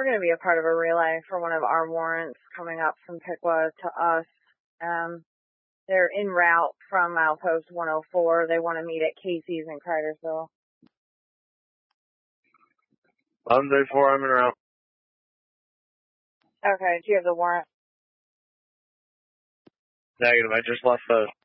We're going to be a part of a relay for one of our warrants coming up from Piqua to us. They're en route from Outpost 104. They want to meet at Casey's in Cridersville. 1134, I'm en route. Okay, do you have the warrant? Negative, I just left those.